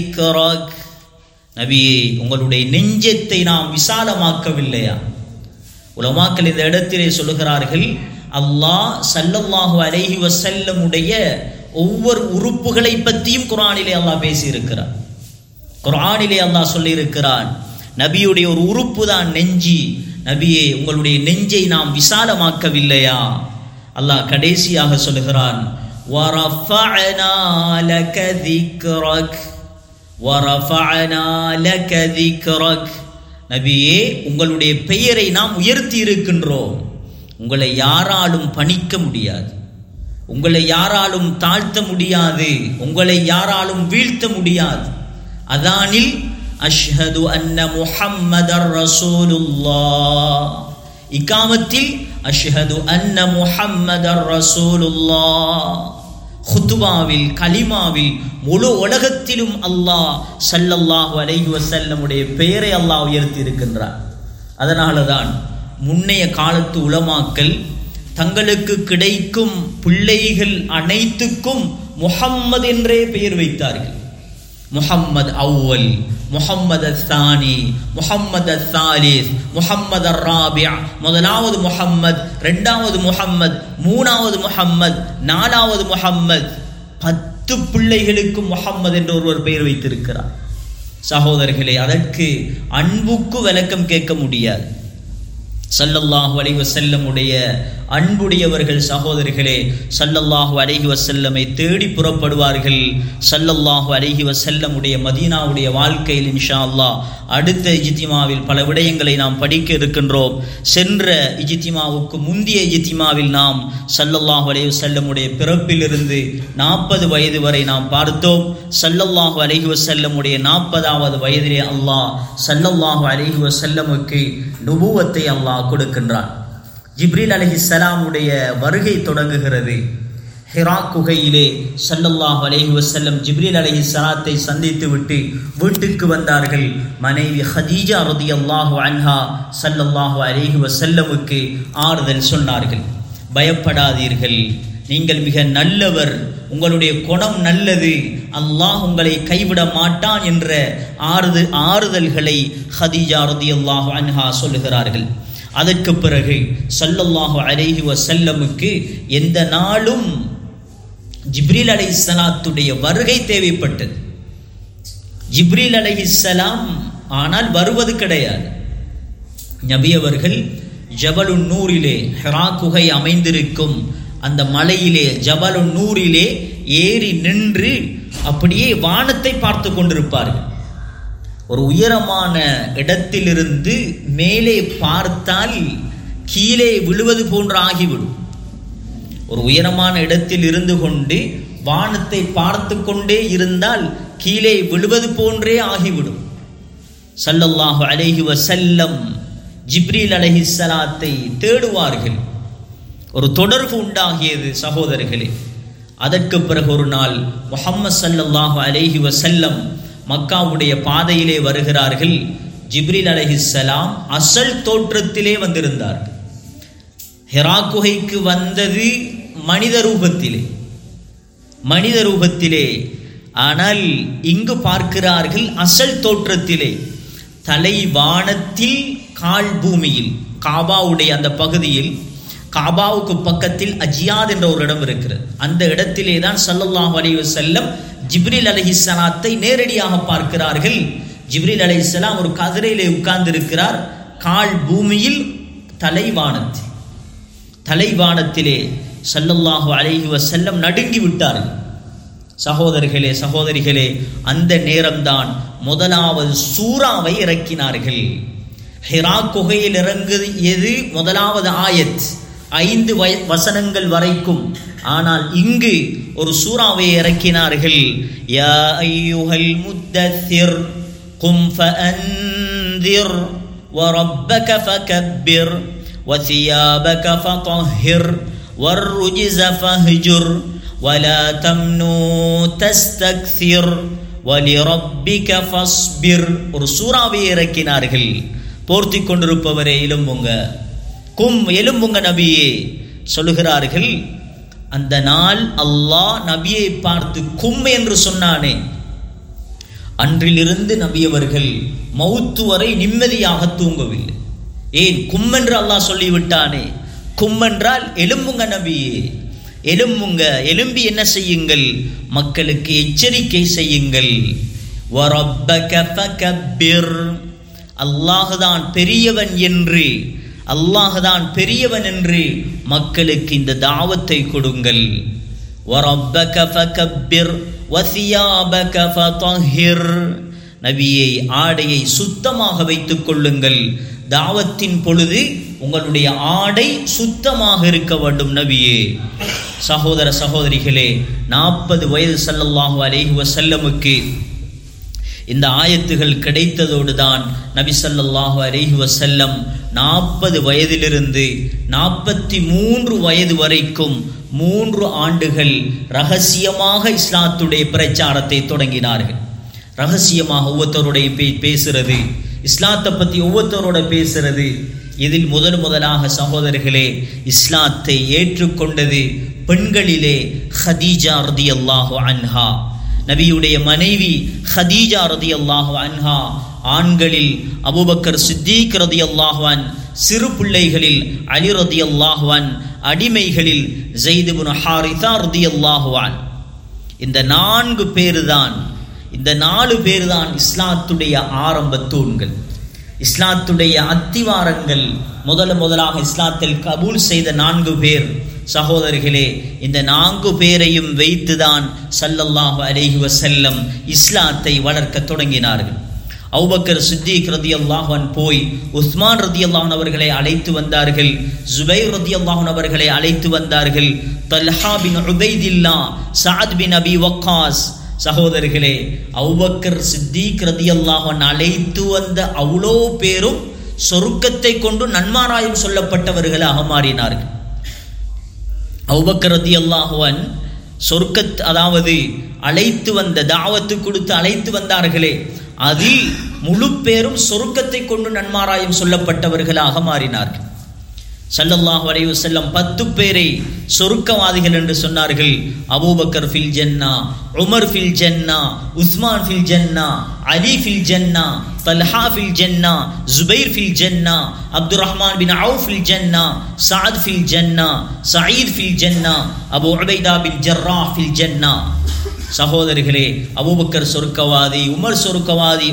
நபியே, உங்களுடைய நெஞ்சத்தை நாம் விசாலமாக்கவில்லையா? உலமாக்கள் இந்த இடத்திலே சொல்லுகிறார்கள், அல்லாஹ் ஸல்லல்லாஹு அலைஹி வஸல்லமுடைய ஒவ்வொரு உறுப்புகளை பற்றியும் குர்ஆனிலே அல்லாஹ் பேசியிருக்கிறார். குர்ஆனிலே அல்லாஹ் சொல்லியிருக்கிறான், நபியுடைய ஒரு உறுப்பு தான் நெஞ்சி. நபியே, உங்களுடைய நெஞ்சை நாம் விசாலமாக்கவில்லையா? அல்லாஹ் கடைசியாக சொல்லுகிறான், வரஃபஅனா லக திக்ரக் வரஃபஅனா லக திக்ரக். நபியே, உங்களுடைய பெயரை நாம் உயர்த்தி இருக்கின்றோம். உங்களை யாராலும் பணிக்க முடியாது, உங்களை யாராலும் தாழ்த்த முடியாது, உங்களை யாராலும் வீழ்த்த முடியாது. அதானில் அஷ்ஹது அன்ன முஹம்மதர் ரசூலுல்லாஹ், இகாமத்தில் அஷ்ஹது அன்ன முஹம்மதர் ரசூலுல்லாஹ், ஹுத்பாவில் கலிமாவில் முழு உலகத்திலும் அல்லாஹ் ஸல்லல்லாஹு அலைஹி வஸல்லமுடைய பெயரை அல்லாஹ் உயர்த்தி இருக்கின்றார். அதனால தான் முன்னைய காலத்து உலமாக்கள் தங்களுக்கு கிடைக்கும் பிள்ளைகள் அனைத்துக்கும் முஹம்மது என்றே பெயர் வைத்தார்கள். முஹம்மது அவ்வல், முஹம்மது அஸ்ஸானி, முஹம்மது அஸ்ஸாலிஸ், முஹம்மது அர்ராபிஅ. முதலாவது முஹம்மத், இரண்டாவது முஹம்மத், மூணாவது முஹம்மத், நாலாவது முஹம்மத். 10 பிள்ளைகளுக்கு முஹம்மது என்று ஒருவர் பெயர் வைத்திருக்கிறார். சகோதரர்களே, அதற்கு அன்புக்கு விளக்கம் கேட்க முடியாது. ஸல்லல்லாஹு அலைஹி வஸல்லமுடைய அன்புடையவர்கள் சகோதரர்களே ஸல்லல்லாஹு அலைஹி வஸல்லமை தேடி புறப்படுவார்கள். ஸல்லல்லாஹு அலைஹி வஸல்லமுடைய மதீனாவுடைய வாழ்க்கையில் இன்ஷா அல்லாஹ் அடுத்த இஜ்திமாவில் பல விடயங்களை நாம் படிக்க இருக்கின்றோம். சென்ற இஜ்திமாவுக்கு முந்தைய இஜ்திமாவில் நாம் ஸல்லல்லாஹு அலைஹி வஸல்லமுடைய பிறப்பிலிருந்து 40 வயது வரை நாம் பார்த்தோம். ஸல்லல்லாஹு அலைஹி வஸல்லமுடைய 40வது வயதிலே அல்லாஹ் ஸல்லல்லாஹு அலைஹி வஸல்லமுக்கு நுபுவத்தை அல்லாஹ் கொடுக்கின்றான். ஜிப்ரீல் அலைஹிஸ்ஸலாமுடைய வருகை தொடங்குகிறது. ஹிரா குகையிலே ஸல்லல்லாஹு அலைஹி வஸல்லம் ஜிப்ரீல் அலைஹிஸ்ஸலாத்தை சந்தித்து விட்டு வீட்டுக்கு வந்தார்கள். மனைவி ஹதீஜா ரலியல்லாஹு அன்ஹா ஸல்லல்லாஹு அலைஹி வஸல்லமுக்கு ஆறுதல் சொன்னார்கள். பயப்படாதீர்கள், நீங்கள் மிக நல்லவர், உங்களுடைய குணம் நல்லது, அல்லாஹ் உங்களை கைவிட மாட்டான் என்ற ஆறுதல்களை ஹதீஜா ரலியல்லாஹு அன்ஹா சொல்லுகிறார்கள். அதற்கு பிறகு ஸல்லல்லாஹு அலைஹி வஸல்லமுக்கு எந்த நாளும் ஜிப்ரீல் அலைஹிஸ்ஸலாத்துடைய வருகை தேவைப்பட்டது. ஜிப்ரீல் அலைஹிஸ்ஸலாம் ஆனால் வருவது கிடையாது. நபி அவர்கள் ஜபலுன் நூரிலே, ஹிரா குகை அமைந்திருக்கும் அந்த மலையிலே ஜபலுன் நூரிலே ஏறி நின்று அப்படியே வானத்தை பார்த்து கொண்டிருப்பார்கள். ஒரு உயரமான இடத்திலிருந்து மேலே பார்த்தால் கீழே விழுவது போன்று ஆகிவிடும். ஒரு உயரமான இடத்தில் இருந்து கொண்டு வானத்தை பார்த்து கொண்டே இருந்தால் கீழே விழுவது போன்றே ஆகிவிடும். ஸல்லல்லாஹு அலைஹி வஸல்லம் ஜிப்ரீல் அலைஹிஸ்ஸலாத்தை தேடுவார்கள். ஒரு தொடர்பு உண்டாகியது சகோதரர்களே. அதற்கு பிறகு ஒரு நாள் முஹம்மது ஸல்லல்லாஹு அலைஹி வஸல்லம் மக்காவுடைய பாதையிலே வருகிறார்கள். ஜிப்ரீல் அலைஹிஸ்ஸலாம் அசல் தோற்றத்திலே வந்திருந்தார்கள். ஹிரா குகைக்கு வந்தது மனித ரூபத்திலே, ஆனால் இங்கு பார்க்கிறார்கள் அசல் தோற்றத்திலே, தலை வானத்தில், கால் பூமியில். காபாவுடைய அந்த பகுதியில், காபாவுக்கு பக்கத்தில் அஜியாத் என்ற ஒரு இடம் இருக்கிறது. அந்த இடத்திலே தான் ஸல்லல்லாஹு அலைஹி வஸல்லம் ஜிப்ரீல் அலைஹிஸ்ஸலாத்தை நேரடியாக பார்க்கிறார்கள். ஜிப்ரீல் அலைஹிஸ்ஸலாம் ஒரு கதிரையிலே உட்கார்ந்திருக்கிறார், கால் பூமியில், தலைவானத்திலே ஸல்லல்லாஹு அலைஹி வஸல்லம் நடுங்கி விட்டார்கள். சகோதரிகளே, அந்த நேரம்தான் முதலாவது சூறாவை இறக்கினார்கள். ஹிரா குகையில் இறங்கியது முதலாவது ஆயத், 5 வசனங்கள் வரைக்கும். ஆனால் இங்கு ஒரு சூறாவை இறக்கினார்கள். யா அய்யுஹல் முத்தஸிர் கும் ஃபஅன்திர் வரப்பக ஃபகப்பிர் வசியாபக ஃபதஹிர் வர்ருஜ்ஸ ஃபஹ்ஜுர் வலா தம்னு தஸ்தக்ஸிர் வலிரப்பிக ஃபஸ்பிர். ஒரு சூறாவை இறக்கினார்கள். போர்த்தி கொண்டிருப்பவரே எலும்புங்க நபியே சொல்லுகிறார்கள். அந்த நாள் அல்லாஹ் நபியை பார்த்து கும் என்று சொன்னானே, அன்றிலிருந்து நபியவர்கள் மௌத்து வரை நிம்மதியாக தூங்கவில்லை. ஏன்? கும்மென்று அல்லாஹ் சொல்லிவிட்டானே. கும்மென்றால் எலும்புங்க நபியே, எலும்புங்க, எலும்பி என்ன செய்யுங்கள்? மக்களுக்கு எச்சரிக்கை செய்யுங்கள். வரப்பக ஃபகப்பிர், அல்லாஹ்தான் பெரியவன் என்று, அல்லாஹ்தான் பெரியவன் என்று மக்களுக்கு இந்த தாவத்தை கொடுங்கள். வரப்பக ஃபகப்பிர் வசியாபக ஃபதஹிர், நபியை ஆடையை சுத்தமாக வைத்துக் கொள்ளுங்கள். தாவத்தின் பொழுது உங்களுடைய ஆடை சுத்தமாக இருக்க வேண்டும் நபியே. சகோதர சகோதரிகளே, 40 வயது ஸல்லல்லாஹு அலைஹி வஸல்லமுக்கு இந்த ஆயத்துகள் கிடைத்ததோடு தான் நபி ஸல்லல்லாஹு அலைஹி வஸல்லம் 40 வயதிலிருந்து 43 வயது வரைக்கும் 3 ஆண்டுகள் ரகசியமாக இஸ்லாத்துடைய பிரச்சாரத்தை தொடங்கினார்கள். ரகசியமாக ஒவ்வொருத்தருடைய பேசுறது, இஸ்லாத்தை பற்றி ஒவ்வொருத்தரோட பேசுறது. இதில் முதலாக சகோதரர்களே இஸ்லாத்தை ஏற்றுக்கொண்டது பெண்களிலே ஹதீஜா ரதியல்லாஹு அன்ஹா, நபியுடைய மனைவி ஹதீஜா ரதியல்லாஹு அன்ஹா. ஆண்களில் அபூபக்கர் சித்தீக் ரதியல்லாஹு அன், சிறு பிள்ளைகளில் அலி ரதியல்லாஹு அன், அடிமைகளில் ஸைத் இப்னு ஹாரிஸா ரதியல்லாஹு அன். இந்த 4 பேர் தான் இஸ்லாத்துடைய ஆரம்ப தூண்கள், இஸ்லாத்துடைய அத்திவாரங்கள். முதலாக இஸ்லாத்தில் கபூல் செய்த 4 பேர் சகோதரர்களே. இந்த 4 பேரையும் வைத்துதான் ஸல்லல்லாஹு அலைஹி வஸல்லம் இஸ்லாத்தை வளர்க்க தொடங்கினார்கள். அபூபக்கர் சித்தீக் ரதியல்லாஹு அன் போய் உஸ்மான் ரதியல்லாஹு அன் அவர்களை அழைத்து வந்தார்கள். ஜுபைர் ரதியல்லாஹு அன் அவர்களை அழைத்து வந்தார்கள். தல்ஹா பின் உபைதில்லா, சஅத் பின் அபி வக்காஸ். சகோதரர்களே, அபூபக்கர் சித்தீக் ரதியல்லாஹு அன் அழைத்து வந்த அவ்வளோ பேரும் சொர்க்கத்தை கொண்டு நன்மாராயம் சொல்லப்பட்டவர்களாக மாறினார்கள். அபூபக்கர் ரதியல்லாஹு அன் அதாவது அழைத்து வந்த, தாவத்து கொடுத்து அழைத்து வந்தார்களே, அதில் முழு பேரும் சொர்க்கத்தை கொண்டு நன்மாராயம் சொல்லப்பட்டவர்களாக மாறினார்கள். ஸல்லல்லாஹு அலைஹி வஸல்லம் 10 பேரை சொர்க்கவாதிகள் என்று சொன்னார்கள். அபூபக்கர் ஃபில் ஜன்னா, உமர் ஃபில் ஜன்னா, உஸ்மான் ஃபில் ஜன்னா, அலி ஃபில் ஜன்னா, தல்ஹா ஃபில் ஜன்னா, ஜுபைர் ஃபில் ஜன்னா, அப்துர் ரஹ்மான் பின் அவுஃப் ஃபில் ஜன்னா, சஅத் ஃபில் ஜன்னா, சயீத் ஃபில் ஜன்னா, அபூ உபைதா பின் ஜர்ராஹ் ஃபில் ஜன்னா. சகோதரர்களே, அபூபக்கர் சொர்க்கவாதி, உமர் சொர்க்கவாதி,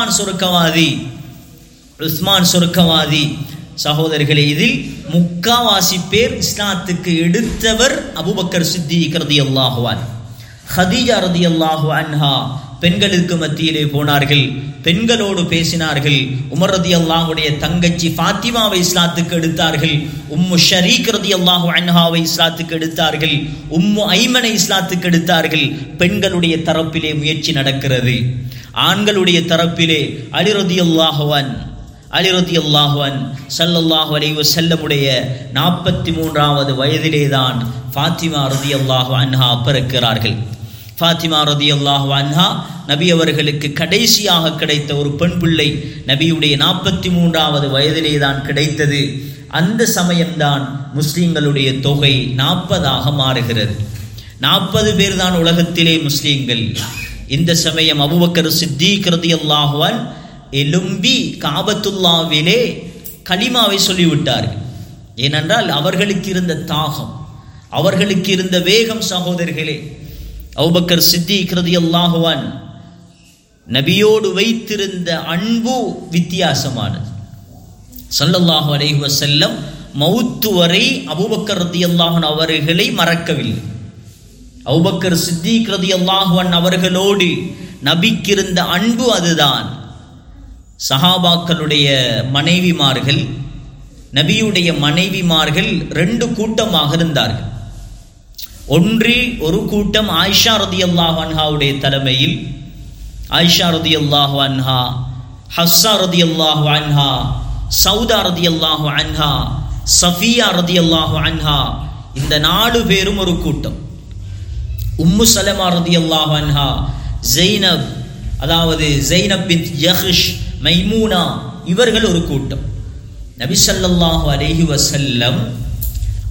உஸ்மான் சொர்க்கவாதி. சகோதரர்களே, இதில் 3/4 பேர் இஸ்லாத்துக்கு எடுத்தவர் அபூபக்கர் சித்தீக் ரதியல்லாஹு அன்ஹு. ஹதீஜா ரதியல்லாஹு அன்ஹா பெண்களுக்கு மத்தியிலே போனார்கள், பெண்களோடு பேசினார்கள். உமர் ரதியல்லாஹுடைய தங்கச்சி ஃபாத்திமாவை இஸ்லாத்துக்கு எடுத்தார்கள். உம்மு ஷரீக் ரதியல்லாஹு அன்ஹாவை இஸ்லாத்துக்கு எடுத்தார்கள். உம்மு ஐமனை இஸ்லாத்துக்கு எடுத்தார்கள். பெண்களுடைய தரப்பிலே முயற்சி நடக்கிறது. ஆண்களுடைய தரப்பிலே அலி ரதியல்லாஹு அன் ஸல்லல்லாஹு அலைஹி வஸல்லமுடைய 43வது வயதிலே தான் ஃபாத்திமா ரதியல்லாஹு அன்ஹா பிறக்கிறார்கள். ஃபாத்திமா ரதியல்லாஹு அன்ஹா நபி அவர்களுக்கு கடைசியாக கிடைத்த ஒரு பெண் பிள்ளை. நபியுடைய 43வது வயதிலே தான் கிடைத்தது. அந்த சமயம்தான் முஸ்லிம்களுடைய தொகை 40ஆக மாறுகிறது. 40 பேர் தான் உலகத்திலே முஸ்லிம்கள். இந்த சமயம் அபூபக்கர் சித்தீக் ரதியல்லாஹு அன் எலும்பி காபத்துல்லாவிலே கலிமாவை சொல்லிவிட்டார்கள். ஏனென்றால் அவர்களுக்கு இருந்த தாகம், அவர்களுக்கு இருந்த வேகம். சகோதரர்களே, அபூபக்கர் சித்தீக் ரலியல்லாஹு அன்ஹு நபியோடு வைத்திருந்த அன்பு வித்தியாசமானது. ஸல்லல்லாஹு அலைஹி வஸல்லம் மௌத்து வரை அபூபக்கர் ரலியல்லாஹு அன்ஹு அவர்களை மறக்கவில்லை. அபூபக்கர் சித்தீக் ரலியல்லாஹு அன்ஹு அவர்களோடு நபிக்கு இருந்த அன்பு அதுதான். சஹாபாக்களுடைய மனைவிமார்கள், நபியுடைய மனைவிமார்கள் 2 கூட்டமாக இருந்தார்கள். ஒரு கூட்டம் ஆயிஷா ரலியல்லாஹு அன்ஹாவுடைய தலைமையில், ஆயிஷா ரலியல்லாஹு அன்ஹா, ஹஃப்ஸா ரலியல்லாஹு அன்ஹா, சௌதா ரலியல்லாஹு அன்ஹா, சஃபியா ரலியல்லாஹு அன்ஹா, இந்த 4 பேரும் ஒரு கூட்டம். உம்மு சலமா ரலியல்லாஹு அன்ஹா, ஜைனப், அதாவது ஜைனப் பின்த் யஹ்ஷ், மைமூனா, இவர்கள் ஒரு கூட்டம். நபி ஸல்லல்லாஹு அலைஹி வஸல்லம்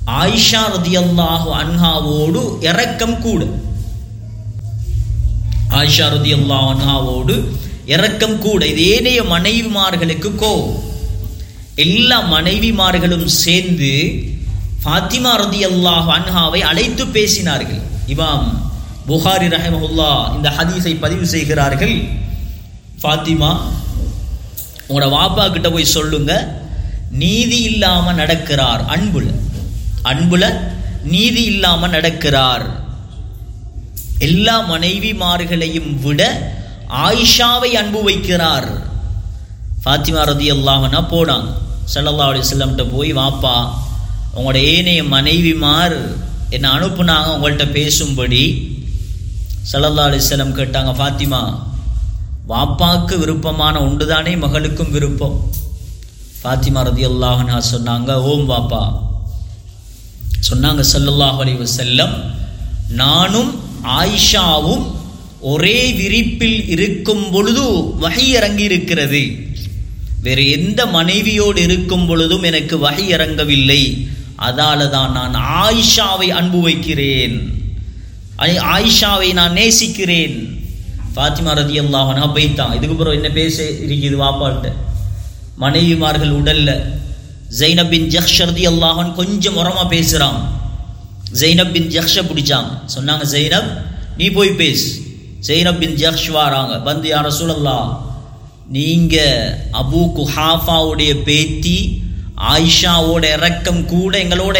ஆயிஷா ரலியல்லாஹு அன்ஹாவோடு இரக்கம் கூட. ஆயிஷா ரலியல்லாஹு அன்ஹாவோடு இரக்கம் கூட. இது ஏனைய மனைவிமார்களுக்கு கோபம். எல்லா மனைவிமார்களும் சேர்ந்து ஃபாத்திமா ரலியல்லாஹு அன்ஹாவை அழைத்து பேசினார்கள். இமாம் புகாரி ரஹிமஹுல்லாஹ் இந்த ஹதீஸை பதிவு செய்கிறார்கள். ஃபாத்திமா, உங்களோட வாப்பா கிட்ட போய் சொல்லுங்க, நீதி இல்லாம நடக்கிறார், அன்புல நீதி இல்லாம நடக்கிறார். எல்லா மனைவிமார்களையும் விட ஆயிஷாவை அன்பு வைக்கிறார். ஃபாத்திமா ரலியல்லாஹு அன்ஹா போனாங்க ஸல்லல்லாஹு அலைஹி வஸல்லம் கிட்ட போய், வாப்பா, உங்களோட ஏனைய மனைவிமார் என்னை அனுப்புனாங்க உங்கள்கிட்ட பேசும்படி. ஸல்லல்லாஹு அலைஹி வஸல்லம் கேட்டாங்க, ஃபாத்திமா, வாப்பாக்கு விருப்பமான ஒன்றுதானே மகளுக்கும் விருப்பம்? ஃபாத்திமா ரலியல்லாஹு அன்ஹா சொன்னாங்க, ஓம் வாப்பா. சொன்னாங்க ஸல்லல்லாஹு அலைஹி வஸல்லம், நானும் ஆயிஷாவும் ஒரே விரிப்பில் இருக்கும் பொழுது வஹி இறங்கி இருக்கிறது. வேறு எந்த மனைவியோடு இருக்கும் பொழுதும் எனக்கு வஹி இறங்கவில்லை. அதால தான் நான் ஆயிஷாவை அன்பு வைக்கிறேன், ஆயிஷாவை நான் நேசிக்கிறேன். ஃபாத்திமா ரலியல்லாஹு அன்ஹா போய்தான். இதுக்கு பிறகு என்ன பேச இருக்குது வாப்பாட்ட? மனைவிமார்கள் உடல்ல ஜைனப் பின் ஜஹ்ஷ் ரலியல்லாஹு அன்ஹா கொஞ்சம் உரமா பேசுறான். ஜைனப் பின் ஜஹ்ஷை பிடிச்சாங்க. சொன்னாங்க, ஜைனப் நீ போய் பேசு. ஜைனப் பின் ஜஹ்ஷ் வாராங்க. வந்து, யா ரசூலல்லாஹ், நீங்க அபூ குஹாஃபாவுடைய பேத்தி ஆயிஷாவோட இரக்கம் கூட, எங்களோட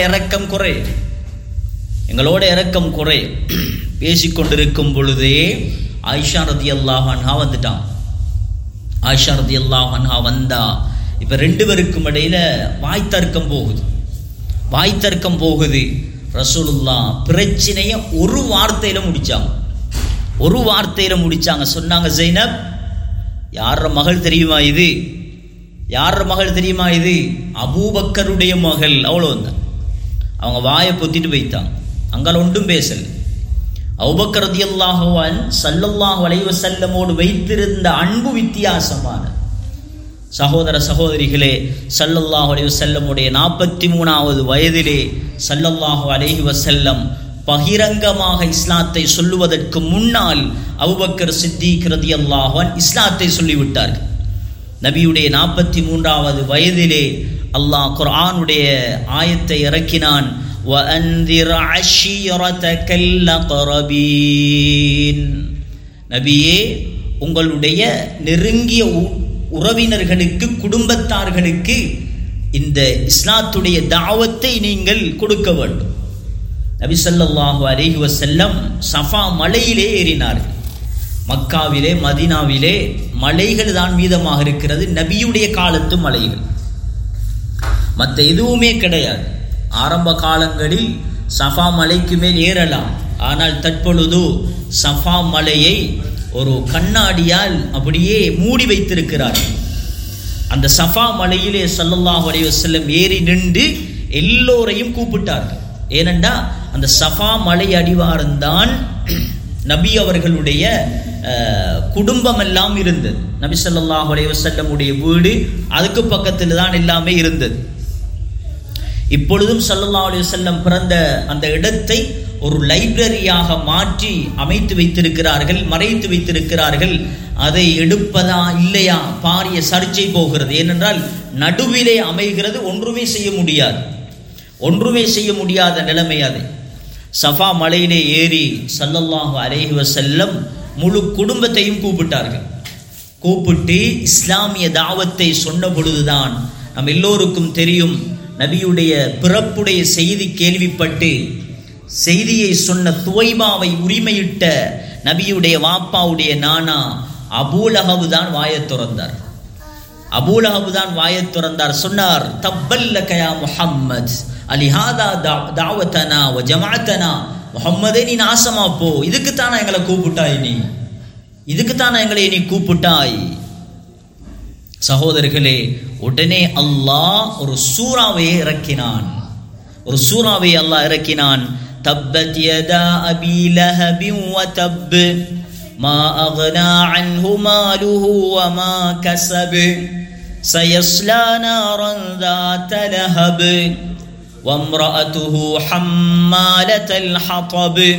இரக்கம் குறை. பேசிக்கொண்டிருக்கும் பொழுதே ஆயிஷா ரலியல்லாஹு அன்ஹா வந்துட்டான். ஆயிஷா ரலியல்லாஹு அன்ஹா வந்தா இப்ப ரெண்டு பேருக்கும் இடையில வாய்த்தர்க்கம் போகுது. ரசூலுல்லாஹ் பிரச்சனைய ஒரு வார்த்தையில முடிச்சாங்க. சொன்னாங்க, ஜைனப், யார மகள் தெரியுமா இது? அபூபக்கருடைய மகள். அவ்வளவுதான். அவங்க வாயை பொத்திட்டு போய்த்தாங்க. அங்கால ஒன்றும் பேசல. அபூபக்கர் ரலியல்லாஹு அன்ஹு ஸல்லல்லாஹு அலைஹி வஸல்லமோடு வைத்திருந்த அன்பு வித்தியாசமான. சகோதர சகோதரிகளே, ஸல்லல்லாஹு அலைஹி வஸல்லமுடைய 43வது வயதிலே ஸல்லல்லாஹு அலைஹி வஸல்லம் பகிரங்கமாக இஸ்லாத்தை சொல்லுவதற்கு முன்னால் அபூபக்கர் சித்திக் ரலியல்லாஹு அன்ஹு இஸ்லாத்தை சொல்லிவிட்டார்கள். நபியுடைய 43வது வயதிலே அல்லாஹ் குர்ஆனுடைய ஆயத்தை இறக்கினான். وَأَنذِرْ عَشِيرَتَكَ الْأَقْرَبِينَ. நபியே, உங்களுடைய நெருங்கிய உறவினர்களுக்கு, குடும்பத்தார்களுக்கு இந்த இஸ்லாத்துடைய தாவத்தை நீங்கள் கொடுக்க வேண்டும். நபி ஸல்லல்லாஹு அலைஹி வஸல்லம் சஃபா மலையிலே ஏறினார்கள். மக்காவிலே, மதீனாவிலே மலைகள் தான் மீதமாக இருக்கிறது. நபியுடைய காலத்து மலைகள், மற்ற எதுவுமே கிடையாது. ஆரம்ப காலங்களில் சஃபா மலைக்கு மேல் ஏறலாம். ஆனால் தற்பொழுது சஃபா மலையை ஒரு கண்ணாடியால் அப்படியே மூடி வைத்திருக்கிறார்கள். அந்த சஃபா மலையிலே ஸல்லல்லாஹு அலைஹி வஸல்லம் ஏறி நின்று எல்லோரையும் கூப்பிட்டார்கள். ஏனென்றா அந்த சஃபா மலை அடிவாரம்தான் நபி அவர்களுடைய குடும்பம் எல்லாம் இருந்தது. நபி ஸல்லல்லாஹு அலைஹி வஸல்லமுடைய வீடு அதுக்கு பக்கத்தில் தான் எல்லாமே இருந்தது. இப்பொழுதும் ஸல்லல்லாஹு அலைஹி வஸல்லம் பிறந்த அந்த இடத்தை ஒரு லைப்ரரியாக மாற்றி அமைத்து வைத்திருக்கிறார்கள், மறைத்து வைத்திருக்கிறார்கள். அதை எடுப்பதா இல்லையா பாரிய சர்ச்சை போகிறது. ஏனென்றால் நடுவிலே அமைகிறது, ஒன்றுமே செய்ய முடியாத நிலைமை. அதை சஃபா மலையிலே ஏறி ஸல்லல்லாஹு அலைஹி வஸல்லம் முழு குடும்பத்தையும் கூப்பிட்டு இஸ்லாமிய தாவத்தை சொன்ன பொழுதுதான் நம் எல்லோருக்கும் தெரியும், நபியுடைய பிறப்புடைய செய்தி கேள்விப்பட்டு செய்தியை சொன்ன துவைபாவை உரிமையிட்ட நபியுடைய வாப்பாவுடைய நானா அபூலஹப் தான் வாயத் துறந்தார். சொன்னார், தப்பல்லக யா முஹம்மத் அலிஹாதா தாவத்தனா வ ஜமாஅத்தனா. முஹம்மதே, நீ நாசமா போ, இதுக்குத்தானா எங்களை கூப்பிட்டாய்? சகோதரர்களே, உடனே அல்லாஹ் ஒரு சூறாவை இறக்கினான். தப்பத் யதா அபி லஹபின் வ தப் மா அக்னா அன்ஹு மாலுஹு வ மா கஸப் சயஸ்லா நாரன் ذات லஹப் வம்ரஅத்துஹு ஹம்மாலத்தல் ஹதப்